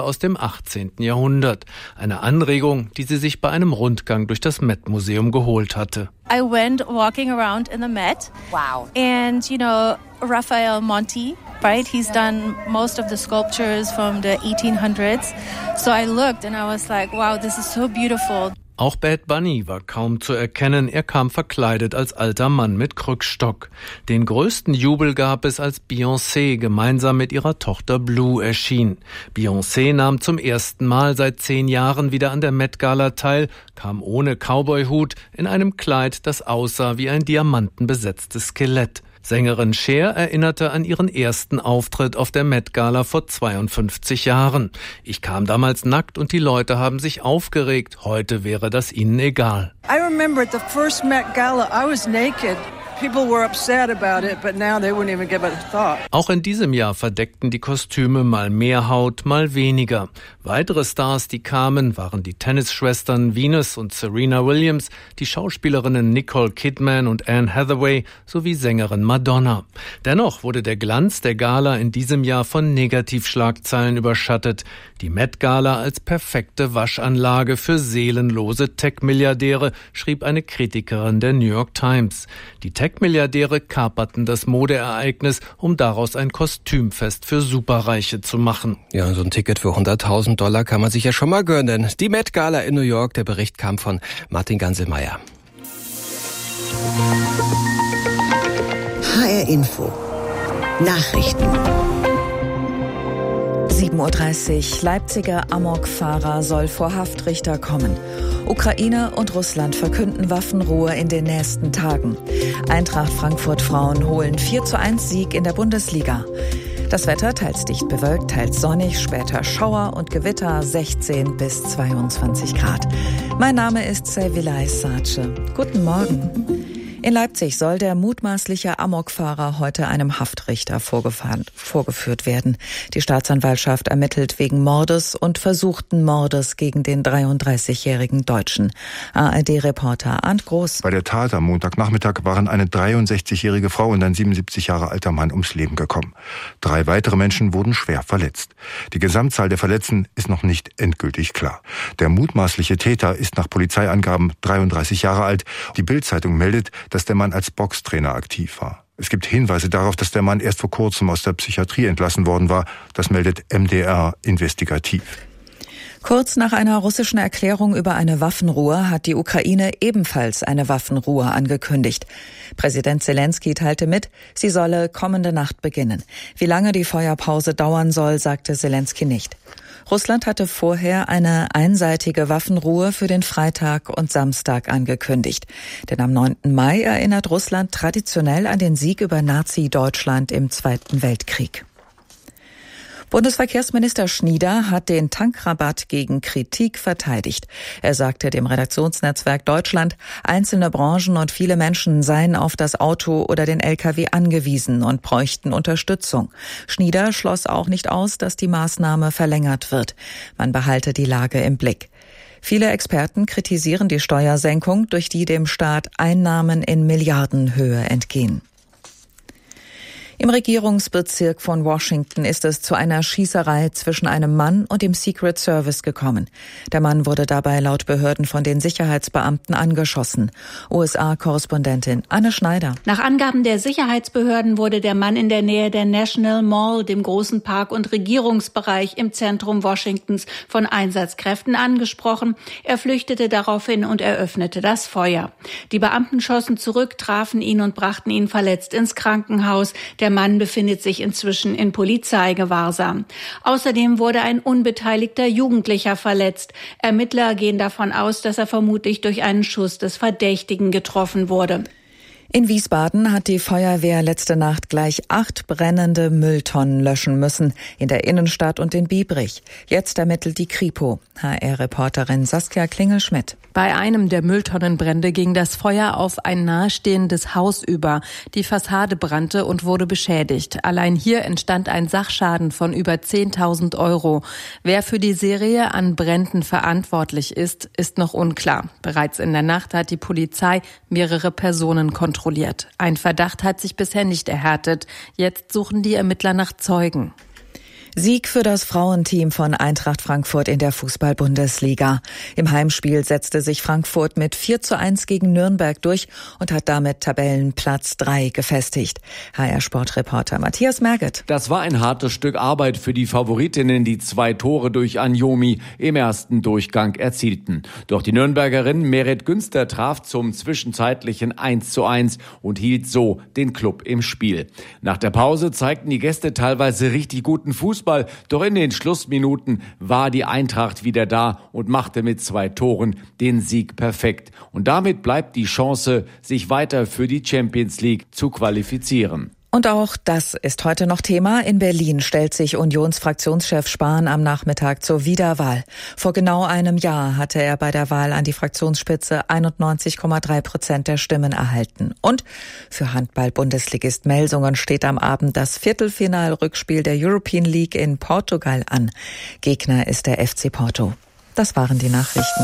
Kostüme aus dem 18. Jahrhundert. Eine Anregung, die sie sich bei einem Rundgang durch das Met-Museum geholt hatte. I went walking around in the Met. Wow. And, Raphael Monti, right? He's done most of the sculptures from the 1800s. So I looked and I was like, wow, this is so beautiful. Auch Bad Bunny war kaum zu erkennen. Er kam verkleidet als alter Mann mit Krückstock. Den größten Jubel gab es, als Beyoncé gemeinsam mit ihrer Tochter Blue erschien. Beyoncé nahm zum ersten Mal seit 10 Jahren wieder an der Met-Gala teil, kam ohne Cowboyhut in einem Kleid, das aussah wie ein diamantenbesetztes Skelett. Sängerin Cher erinnerte an ihren ersten Auftritt auf der Met-Gala vor 52 Jahren. Ich kam damals nackt und die Leute haben sich aufgeregt. Heute wäre das ihnen egal. I remember at the first Met Gala, I was naked. People were upset about it, but now they wouldn't even give it a thought. Auch in diesem Jahr verdeckten die Kostüme mal mehr Haut, mal weniger. Weitere Stars, die kamen, waren die Tennisschwestern Venus und Serena Williams, die Schauspielerinnen Nicole Kidman und Anne Hathaway sowie Sängerin Madonna. Dennoch wurde der Glanz der Gala in diesem Jahr von Negativschlagzeilen überschattet. Die Met-Gala als perfekte Waschanlage für seelenlose Tech-Milliardäre, schrieb eine Kritikerin der New York Times. Die Tech-Milliardäre kaperten das Modeereignis, um daraus ein Kostümfest für Superreiche zu machen. Ja, so ein Ticket für $100.000 kann man sich ja schon mal gönnen. Die Met-Gala in New York, der Bericht kam von Martin Ganselmeier. HR Info. Nachrichten. 7.30 Uhr. Leipziger Amokfahrer soll vor Haftrichter kommen. Ukraine und Russland verkünden Waffenruhe in den nächsten Tagen. Eintracht Frankfurt Frauen holen 4:1 Sieg in der Bundesliga. Das Wetter teils dicht bewölkt, teils sonnig, später Schauer und Gewitter, 16 bis 22 Grad. Mein Name ist Sevilay Sace. Guten Morgen. In Leipzig soll der mutmaßliche Amokfahrer heute einem Haftrichter vorgeführt werden. Die Staatsanwaltschaft ermittelt wegen Mordes und versuchten Mordes gegen den 33-jährigen Deutschen. ARD-Reporter Arndt Groß. Bei der Tat am Montagnachmittag waren eine 63-jährige Frau und ein 77 Jahre alter Mann ums Leben gekommen. 3 weitere Menschen wurden schwer verletzt. Die Gesamtzahl der Verletzten ist noch nicht endgültig klar. Der mutmaßliche Täter ist nach Polizeiangaben 33 Jahre alt. Die Bild-Zeitung meldet, dass der Mann als Boxtrainer aktiv war. Es gibt Hinweise darauf, dass der Mann erst vor kurzem aus der Psychiatrie entlassen worden war. Das meldet MDR investigativ. Kurz nach einer russischen Erklärung über eine Waffenruhe hat die Ukraine ebenfalls eine Waffenruhe angekündigt. Präsident Zelensky teilte mit, sie solle kommende Nacht beginnen. Wie lange die Feuerpause dauern soll, sagte Zelensky nicht. Russland hatte vorher eine einseitige Waffenruhe für den Freitag und Samstag angekündigt. Denn am 9. Mai erinnert Russland traditionell an den Sieg über Nazi-Deutschland im Zweiten Weltkrieg. Bundesverkehrsminister Schnieder hat den Tankrabatt gegen Kritik verteidigt. Er sagte dem Redaktionsnetzwerk Deutschland, einzelne Branchen und viele Menschen seien auf das Auto oder den Lkw angewiesen und bräuchten Unterstützung. Schnieder schloss auch nicht aus, dass die Maßnahme verlängert wird. Man behalte die Lage im Blick. Viele Experten kritisieren die Steuersenkung, durch die dem Staat Einnahmen in Milliardenhöhe entgehen. Im Regierungsbezirk von Washington ist es zu einer Schießerei zwischen einem Mann und dem Secret Service gekommen. Der Mann wurde dabei laut Behörden von den Sicherheitsbeamten angeschossen. USA-Korrespondentin Anne Schneider. Nach Angaben der Sicherheitsbehörden wurde der Mann in der Nähe der National Mall, dem großen Park- und Regierungsbereich im Zentrum Washingtons, von Einsatzkräften angesprochen. Er flüchtete daraufhin und eröffnete das Feuer. Die Beamten schossen zurück, trafen ihn und brachten ihn verletzt ins Krankenhaus. Der Mann befindet sich inzwischen in Polizeigewahrsam. Außerdem wurde ein unbeteiligter Jugendlicher verletzt. Ermittler gehen davon aus, dass er vermutlich durch einen Schuss des Verdächtigen getroffen wurde. In Wiesbaden hat die Feuerwehr letzte Nacht gleich 8 brennende Mülltonnen löschen müssen, in der Innenstadt und in Biebrich. Jetzt ermittelt die Kripo. HR-Reporterin Saskia Klingel-Schmidt. Bei einem der Mülltonnenbrände ging das Feuer auf ein nahestehendes Haus über. Die Fassade brannte und wurde beschädigt. Allein hier entstand ein Sachschaden von über 10.000 €. Wer für die Serie an Bränden verantwortlich ist, ist noch unklar. Bereits in der Nacht hat die Polizei mehrere Personen kontrolliert. Ein Verdacht hat sich bisher nicht erhärtet. Jetzt suchen die Ermittler nach Zeugen. Sieg für das Frauenteam von Eintracht Frankfurt in der Fußball-Bundesliga. Im Heimspiel setzte sich Frankfurt mit 4:1 gegen Nürnberg durch und hat damit Tabellenplatz 3 gefestigt. HR-Sportreporter Matthias Merget. Das war ein hartes Stück Arbeit für die Favoritinnen, die 2 Tore durch Anjomi im ersten Durchgang erzielten. Doch die Nürnbergerin Meret Günster traf zum zwischenzeitlichen 1:1 und hielt so den Klub im Spiel. Nach der Pause zeigten die Gäste teilweise richtig guten Fußball, doch in den Schlussminuten war die Eintracht wieder da und machte mit 2 Toren den Sieg perfekt. Und damit bleibt die Chance, sich weiter für die Champions League zu qualifizieren. Und auch das ist heute noch Thema. In Berlin stellt sich Unionsfraktionschef Spahn am Nachmittag zur Wiederwahl. Vor genau einem Jahr hatte er bei der Wahl an die Fraktionsspitze 91,3% der Stimmen erhalten. Und für Handball-Bundesligist Melsungen steht am Abend das Viertelfinal-Rückspiel der European League in Portugal an. Gegner ist der FC Porto. Das waren die Nachrichten.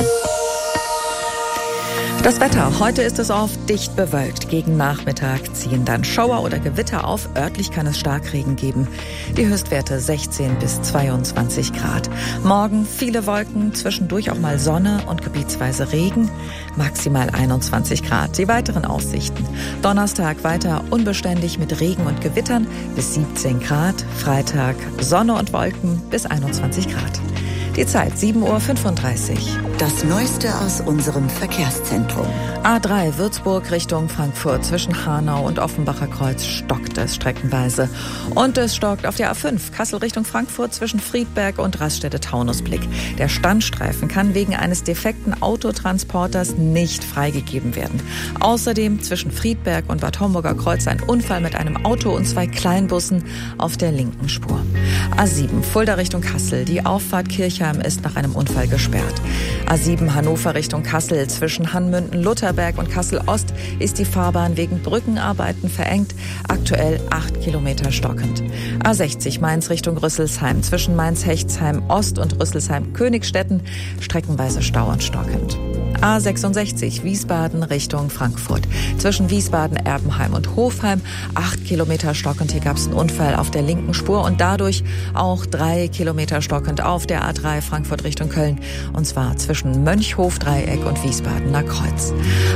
Das Wetter. Heute ist es oft dicht bewölkt. Gegen Nachmittag ziehen dann Schauer oder Gewitter auf. Örtlich kann es Starkregen geben. Die Höchstwerte 16 bis 22 Grad. Morgen viele Wolken, zwischendurch auch mal Sonne und gebietsweise Regen. Maximal 21 Grad. Die weiteren Aussichten. Donnerstag weiter unbeständig mit Regen und Gewittern bis 17 Grad. Freitag Sonne und Wolken bis 21 Grad. Die Zeit 7:35 Uhr. Das Neueste aus unserem Verkehrszentrum. A3 Würzburg Richtung Frankfurt. Zwischen Hanau und Offenbacher Kreuz stockt es streckenweise. Und es stockt auf der A5 Kassel Richtung Frankfurt zwischen Friedberg und Raststätte-Taunusblick. Der Standstreifen kann wegen eines defekten Autotransporters nicht freigegeben werden. Außerdem zwischen Friedberg und Bad Homburger Kreuz ein Unfall mit einem Auto und 2 Kleinbussen auf der linken Spur. A7 Fulda Richtung Kassel. Die Auffahrt Kirchheim ist nach einem Unfall gesperrt. A7 Hannover Richtung Kassel. Zwischen Hanmünden-Lutherberg und Kassel-Ost ist die Fahrbahn wegen Brückenarbeiten verengt. Aktuell 8 Kilometer stockend. A60 Mainz Richtung Rüsselsheim. Zwischen Mainz-Hechtsheim-Ost und Rüsselsheim-Königstetten streckenweise Stau und stockend. A66 Wiesbaden Richtung Frankfurt. Zwischen Wiesbaden-Erbenheim und Hofheim 8 Kilometer stockend. Hier gab es einen Unfall auf der linken Spur und dadurch auch 3 Kilometer stockend auf der A3 Frankfurt Richtung Köln. Und zwar zwischen Mönchhof-Dreieck und Wiesbadener Kreuz.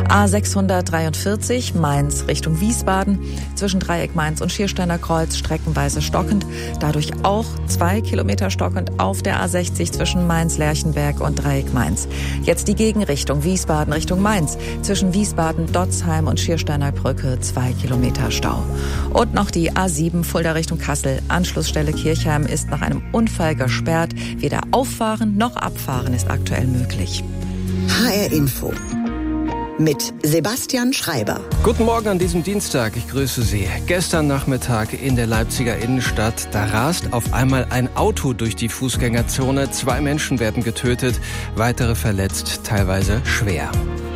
A643 Mainz Richtung Wiesbaden. Zwischen Dreieck Mainz und Schiersteiner Kreuz streckenweise stockend. Dadurch auch 2 Kilometer stockend auf der A60 zwischen Mainz-Lerchenberg und Dreieck Mainz. Jetzt die Gegenrichtung Wiesbaden Richtung Mainz. Zwischen Wiesbaden-Dotzheim und Schiersteiner Brücke 2 Kilometer Stau. Und noch die A7 Fulda Richtung Kassel. Anschlussstelle Kirchheim ist nach einem Unfall gesperrt. Weder auffahren noch abfahren ist aktuell möglich. HR Info mit Sebastian Schreiber. Guten Morgen an diesem Dienstag, ich grüße Sie. Gestern Nachmittag in der Leipziger Innenstadt, da rast auf einmal ein Auto durch die Fußgängerzone. 2 Menschen werden getötet, weitere verletzt, teilweise schwer.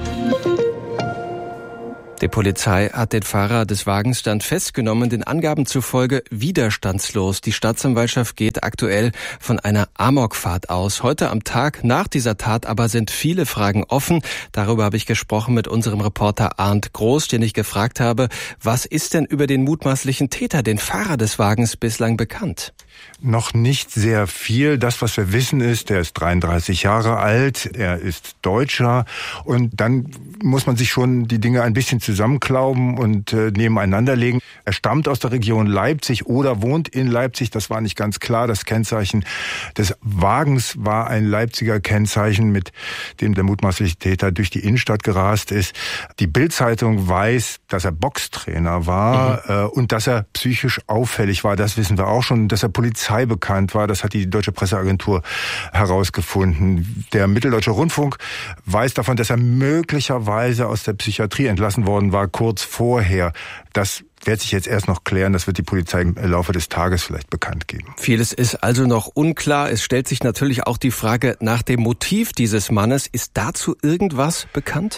Die Polizei hat den Fahrer des Wagens dann festgenommen, den Angaben zufolge widerstandslos. Die Staatsanwaltschaft geht aktuell von einer Amokfahrt aus. Heute am Tag nach dieser Tat aber sind viele Fragen offen. Darüber habe ich gesprochen mit unserem Reporter Arndt Groß, den ich gefragt habe, was ist denn über den mutmaßlichen Täter, den Fahrer des Wagens, bislang bekannt? Noch nicht sehr viel. Das, was wir wissen, ist, er ist 33 Jahre alt, er ist Deutscher und dann muss man sich schon die Dinge ein bisschen zusammenklauben und nebeneinander legen. Er stammt aus der Region Leipzig oder wohnt in Leipzig, das war nicht ganz klar. Das Kennzeichen des Wagens war ein Leipziger Kennzeichen, mit dem der mutmaßliche Täter durch die Innenstadt gerast ist. Die Bild-Zeitung weiß, dass er Boxtrainer war und dass er psychisch auffällig war. Das wissen wir auch schon, dass er Polizei bekannt war. Das hat die Deutsche Presseagentur herausgefunden. Der Mitteldeutsche Rundfunk weiß davon, dass er möglicherweise aus der Psychiatrie entlassen worden war, kurz vorher. Das wird sich jetzt erst noch klären. Das wird die Polizei im Laufe des Tages vielleicht bekannt geben. Vieles ist also noch unklar. Es stellt sich natürlich auch die Frage nach dem Motiv dieses Mannes. Ist dazu irgendwas bekannt?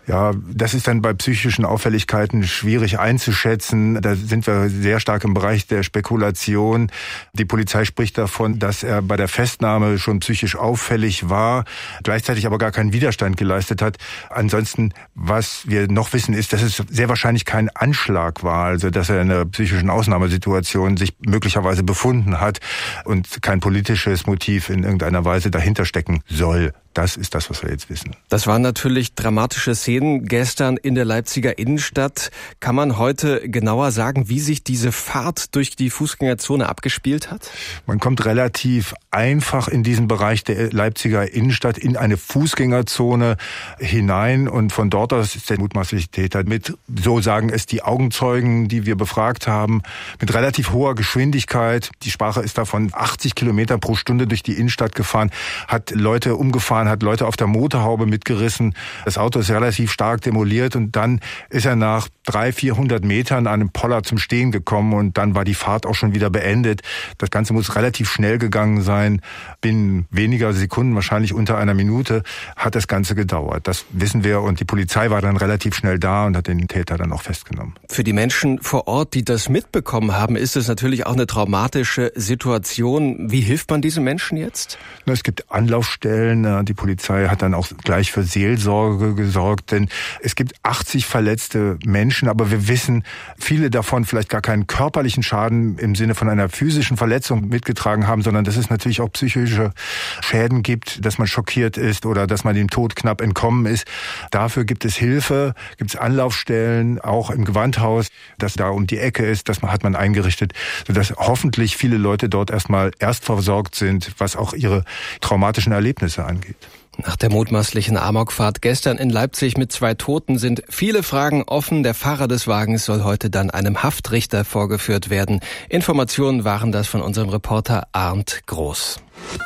Ja, das ist dann bei psychischen Auffälligkeiten schwierig einzuschätzen. Da sind wir sehr stark im Bereich der Spekulation. Die Polizei spricht davon, dass er bei der Festnahme schon psychisch auffällig war, gleichzeitig aber gar keinen Widerstand geleistet hat. Ansonsten, was wir noch wissen, ist, dass es sehr wahrscheinlich kein Anschlag war, also dass er in einer psychischen Ausnahmesituation sich möglicherweise befunden hat und kein politisches Motiv in irgendeiner Weise dahinter stecken soll. Das ist das, was wir jetzt wissen. Das waren natürlich dramatische Szenen gestern in der Leipziger Innenstadt. Kann man heute genauer sagen, wie sich diese Fahrt durch die Fußgängerzone abgespielt hat? Man kommt relativ einfach in diesen Bereich der Leipziger Innenstadt in eine Fußgängerzone hinein und von dort aus ist der mutmaßliche Täter mit, so sagen es die Augenzeugen, die wir befragt haben, mit relativ hoher Geschwindigkeit. Die Sprache ist da von 80 Kilometer pro Stunde durch die Innenstadt gefahren, hat Leute umgefahren, hat Leute auf der Motorhaube mitgerissen. Das Auto ist relativ stark demoliert und dann ist er nach 300-400 Metern an einem Poller zum Stehen gekommen und dann war die Fahrt auch schon wieder beendet. Das Ganze muss relativ schnell gegangen sein. Binnen weniger Sekunden, wahrscheinlich unter einer Minute, hat das Ganze gedauert. Das wissen wir und die Polizei war dann relativ schnell da und hat den Täter dann auch festgenommen. Für die Menschen vor Ort, die das mitbekommen haben, ist es natürlich auch eine traumatische Situation. Wie hilft man diesen Menschen jetzt? Es gibt Anlaufstellen. Die Polizei hat dann auch gleich für Seelsorge gesorgt, denn es gibt 80 verletzte Menschen, aber wir wissen, viele davon vielleicht gar keinen körperlichen Schaden im Sinne von einer physischen Verletzung mitgetragen haben, sondern dass es natürlich auch psychische Schäden gibt, dass man schockiert ist oder dass man dem Tod knapp entkommen ist. Dafür gibt es Hilfe, gibt es Anlaufstellen, auch im Gewandhaus, das da um die Ecke ist, das hat man eingerichtet, sodass hoffentlich viele Leute dort erstmal erst versorgt sind, was auch ihre traumatischen Erlebnisse angeht. Nach der mutmaßlichen Amokfahrt gestern in Leipzig mit 2 Toten sind viele Fragen offen. Der Fahrer des Wagens soll heute dann einem Haftrichter vorgeführt werden. Informationen waren das von unserem Reporter Arndt Groß.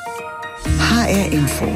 HR Info.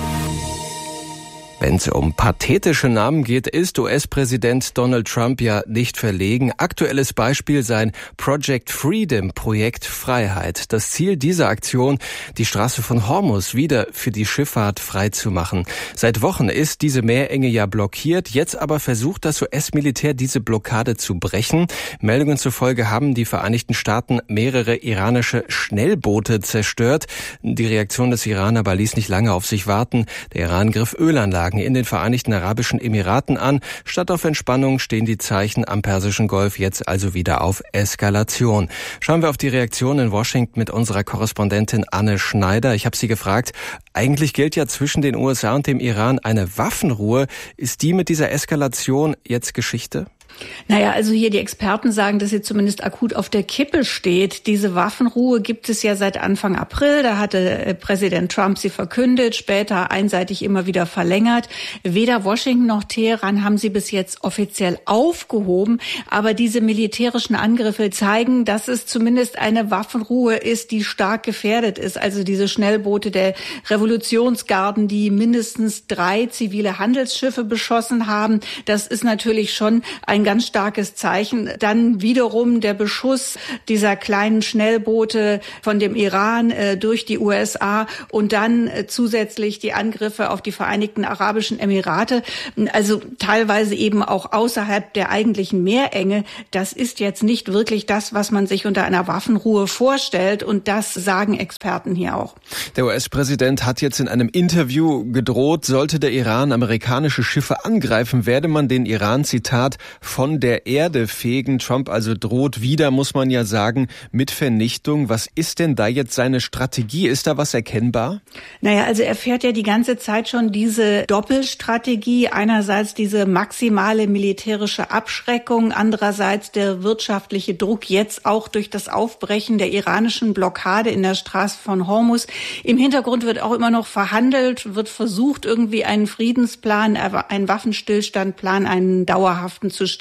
Wenn es um pathetische Namen geht, ist US-Präsident Donald Trump ja nicht verlegen. Aktuelles Beispiel sein Project Freedom, Projekt Freiheit. Das Ziel dieser Aktion, die Straße von Hormuz wieder für die Schifffahrt frei zu machen. Seit Wochen ist diese Meerenge ja blockiert. Jetzt aber versucht das US-Militär, diese Blockade zu brechen. Meldungen zufolge haben die Vereinigten Staaten mehrere iranische Schnellboote zerstört. Die Reaktion des Iran aber ließ nicht lange auf sich warten. Der Iran griff Ölanlagen in den Vereinigten Arabischen Emiraten an. Statt auf Entspannung stehen die Zeichen am Persischen Golf jetzt also wieder auf Eskalation. Schauen wir auf die Reaktion in Washington mit unserer Korrespondentin Anne Schneider. Ich habe sie gefragt, eigentlich gilt ja zwischen den USA und dem Iran eine Waffenruhe. Ist die mit dieser Eskalation jetzt Geschichte? Naja, also hier die Experten sagen, dass sie zumindest akut auf der Kippe steht. Diese Waffenruhe gibt es ja seit Anfang April. Da hatte Präsident Trump sie verkündet, später einseitig immer wieder verlängert. Weder Washington noch Teheran haben sie bis jetzt offiziell aufgehoben. Aber diese militärischen Angriffe zeigen, dass es zumindest eine Waffenruhe ist, die stark gefährdet ist. Also diese Schnellboote der Revolutionsgarden, die mindestens 3 zivile Handelsschiffe beschossen haben. Das ist natürlich schon ein ganz starkes Zeichen. Dann wiederum der Beschuss dieser kleinen Schnellboote von dem Iran durch die USA und dann zusätzlich die Angriffe auf die Vereinigten Arabischen Emirate, also teilweise eben auch außerhalb der eigentlichen Meerenge. Das ist jetzt nicht wirklich das, was man sich unter einer Waffenruhe vorstellt und das sagen Experten hier auch. Der US-Präsident hat jetzt in einem Interview gedroht, sollte der Iran amerikanische Schiffe angreifen, werde man den Iran, Zitat, von der Erde fegen. Trump also droht wieder, muss man ja sagen, mit Vernichtung. Was ist denn da jetzt seine Strategie? Ist da was erkennbar? Naja, also er fährt ja die ganze Zeit schon diese Doppelstrategie. Einerseits diese maximale militärische Abschreckung, andererseits der wirtschaftliche Druck jetzt auch durch das Aufbrechen der iranischen Blockade in der Straße von Hormuz. Im Hintergrund wird auch immer noch verhandelt, wird versucht, irgendwie einen Friedensplan, einen Waffenstillstandplan, einen dauerhaften zu stricken.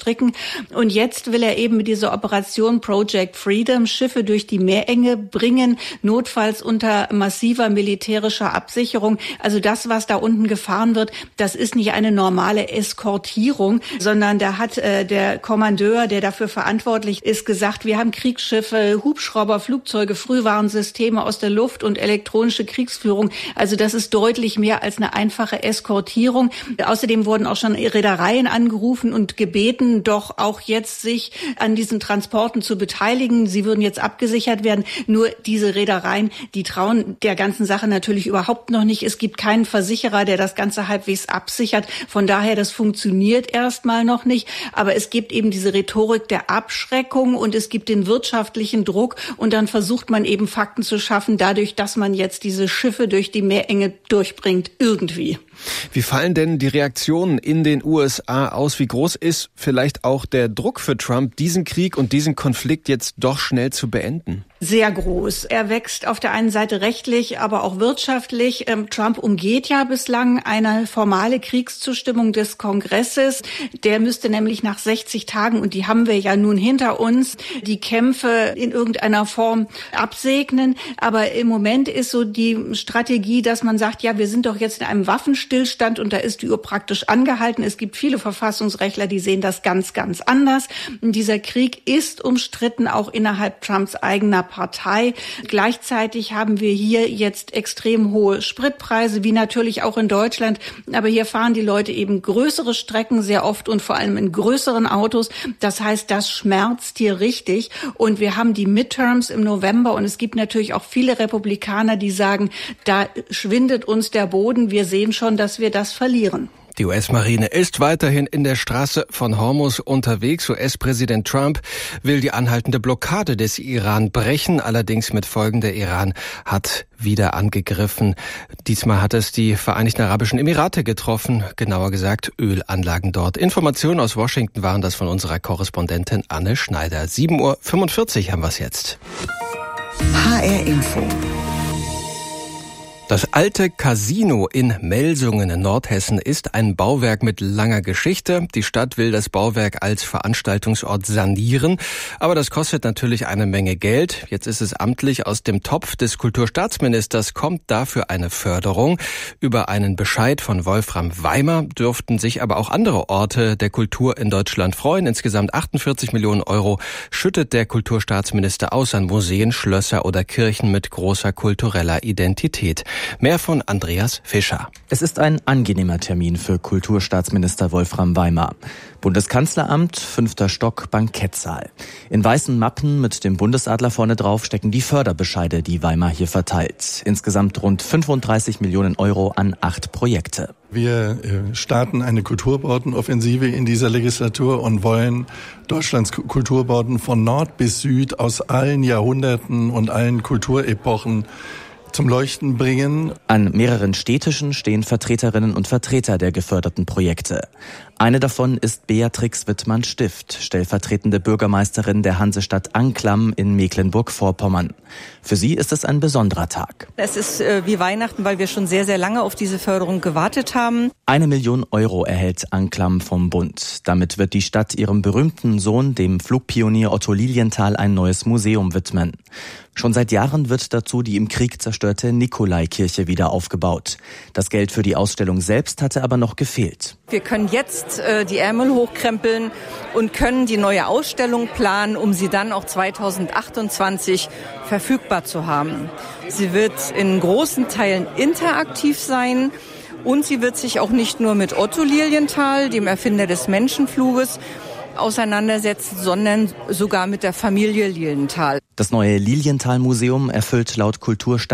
stricken. Und jetzt will er eben mit dieser Operation Project Freedom Schiffe durch die Meerenge bringen, notfalls unter massiver militärischer Absicherung. Also das, was da unten gefahren wird, das ist nicht eine normale Eskortierung, sondern da hat der Kommandeur, der dafür verantwortlich ist, gesagt, wir haben Kriegsschiffe, Hubschrauber, Flugzeuge, Frühwarnsysteme aus der Luft und elektronische Kriegsführung. Also das ist deutlich mehr als eine einfache Eskortierung. Außerdem wurden auch schon Reedereien angerufen und gebeten, doch auch jetzt sich an diesen Transporten zu beteiligen. Sie würden jetzt abgesichert werden. Nur diese Reedereien, die trauen der ganzen Sache natürlich überhaupt noch nicht. Es gibt keinen Versicherer, der das Ganze halbwegs absichert. Von daher, das funktioniert erstmal noch nicht. Aber es gibt eben diese Rhetorik der Abschreckung und es gibt den wirtschaftlichen Druck. Und dann versucht man eben Fakten zu schaffen, dadurch, dass man jetzt diese Schiffe durch die Meerenge durchbringt, irgendwie. Wie fallen denn die Reaktionen in den USA aus? Wie groß ist vielleicht auch der Druck für Trump, diesen Krieg und diesen Konflikt jetzt doch schnell zu beenden? Sehr groß. Er wächst auf der einen Seite rechtlich, aber auch wirtschaftlich. Trump umgeht ja bislang eine formale Kriegszustimmung des Kongresses. Der müsste nämlich nach 60 Tagen, und die haben wir ja nun hinter uns, die Kämpfe in irgendeiner Form absegnen. Aber im Moment ist so die Strategie, dass man sagt, ja, wir sind doch jetzt in einem Waffenstillstand und da ist die Uhr praktisch angehalten. Es gibt viele Verfassungsrechtler, die sehen das ganz, ganz anders. Und dieser Krieg ist umstritten, auch innerhalb Trumps eigener Partei. Gleichzeitig haben wir hier jetzt extrem hohe Spritpreise, wie natürlich auch in Deutschland. Aber hier fahren die Leute eben größere Strecken sehr oft und vor allem in größeren Autos. Das heißt, das schmerzt hier richtig. Und wir haben die Midterms im November und es gibt natürlich auch viele Republikaner, die sagen, da schwindet uns der Boden. Wir sehen schon, dass wir das verlieren. Die US-Marine ist weiterhin in der Straße von Hormuz unterwegs. US-Präsident Trump will die anhaltende Blockade des Iran brechen, allerdings mit Folgen. Der Iran hat wieder angegriffen. Diesmal hat es die Vereinigten Arabischen Emirate getroffen, genauer gesagt Ölanlagen dort. Informationen aus Washington waren das von unserer Korrespondentin Anne Schneider. 7:45 Uhr haben wir es jetzt. HR Info. Das alte Casino in Melsungen in Nordhessen ist ein Bauwerk mit langer Geschichte. Die Stadt will das Bauwerk als Veranstaltungsort sanieren, aber das kostet natürlich eine Menge Geld. Jetzt ist es amtlich aus dem Topf des Kulturstaatsministers, kommt dafür eine Förderung. Über einen Bescheid von Wolfram Weimer dürften sich aber auch andere Orte der Kultur in Deutschland freuen. Insgesamt 48 Millionen Euro schüttet der Kulturstaatsminister aus an Museen, Schlösser oder Kirchen mit großer kultureller Identität. Mehr von Andreas Fischer. Es ist ein angenehmer Termin für Kulturstaatsminister Wolfram Weimer. Bundeskanzleramt, 5. Stock, Bankettsaal. In weißen Mappen mit dem Bundesadler vorne drauf stecken die Förderbescheide, die Weimer hier verteilt. Insgesamt rund 35 Millionen Euro an 8 Projekte. Wir starten eine Kulturbordenoffensive in dieser Legislatur und wollen Deutschlands Kulturborden von Nord bis Süd aus allen Jahrhunderten und allen Kulturepochen zum Leuchten bringen. An mehreren Städtischen stehen Vertreterinnen und Vertreter der geförderten Projekte. Eine davon ist Beatrix Wittmann-Stift, stellvertretende Bürgermeisterin der Hansestadt Anklam in Mecklenburg-Vorpommern. Für sie ist es ein besonderer Tag. Es ist wie Weihnachten, weil wir schon sehr, sehr lange auf diese Förderung gewartet haben. 1 Million Euro erhält Anklam vom Bund. Damit wird die Stadt ihrem berühmten Sohn, dem Flugpionier Otto Lilienthal, ein neues Museum widmen. Schon seit Jahren wird dazu die im Krieg zerstörte Nikolaikirche wieder aufgebaut. Das Geld für die Ausstellung selbst hatte aber noch gefehlt. Wir können jetzt die Ärmel hochkrempeln und können die neue Ausstellung planen, um sie dann auch 2028 verfügbar zu haben. Sie wird in großen Teilen interaktiv sein und sie wird sich auch nicht nur mit Otto Lilienthal, dem Erfinder des Menschenfluges, auseinandersetzen, sondern sogar mit der Familie Lilienthal. Das neue Lilienthal-Museum erfüllt laut Kulturstadt